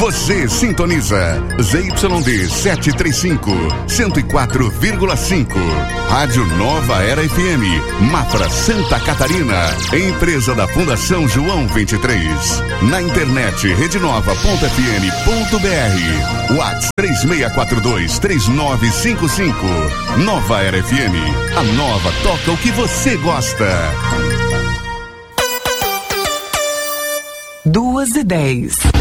Você sintoniza ZYD 735, 104,5. Rádio Nova Era FM, Mafra, Santa Catarina. Empresa da Fundação João 23. Na internet, redenova.fm.br. WhatsApp 3642-3955. Nova Era FM. A nova toca o que você gosta. 2:10.